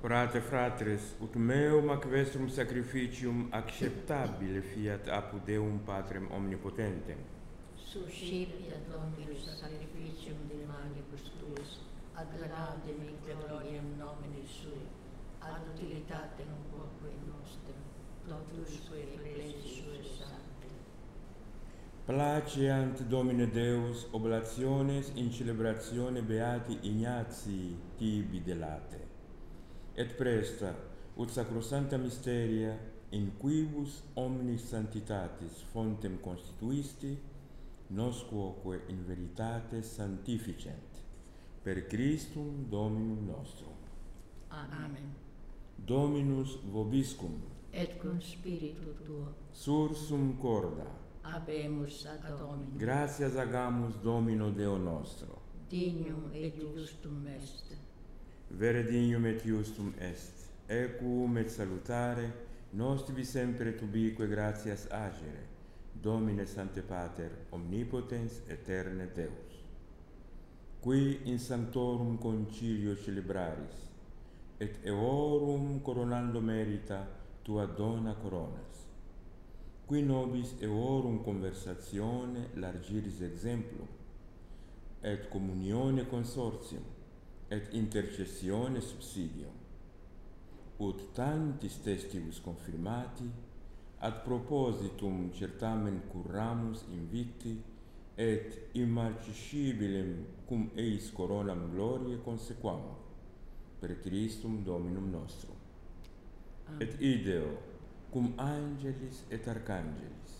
Orate fratres, ut meum ac vestrum sacrificium acceptabile fiat apud Deum Patrem omnipotentem. Suscipit ad Dominus sacrificium de manibus tuis, ad laudem et gloriam nomini sui, ad utilitatem quoque nostrum, totusque ecclesiae sue sancte. Placeant Domine Deus oblationes in celebratione Beati Ignatii tibi delate, et presta ut sacrosanta mysteria in quibus omnis sanctitatis fontem constituisti, nos quoque in veritate sanctificent, per Christum Dominum nostrum. Amen. Dominus vobiscum, Et cum spiritu tuo, sursum corda, habemus ad Dominum. gratias agamus Domino Deo nostro. Dignum et justum est. Vere dignum et justum est, equum et salutare, nostri sempre tubique gratias agere, Domine Sancte Pater, omnipotens aeterne Deus. Qui in sanctorum concilio celebraris, et eorum coronando merita tua dona coronas. Qui nobis eorum conversatione largiris exemplum, et communione consortium, et intercessione subsidium. Ut tantis testibus confirmati, ad propositum certamen curramus inviti, et immarcescibilem cum eis coronam gloriae consequamur, per Christum Dominum nostrum. Et ideo, cum angelis et arcangelis,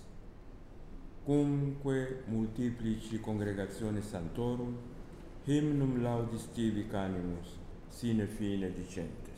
cumque multiplici congregationes sanctorum, hymnum laudis tibi canimus, sine fine dicente.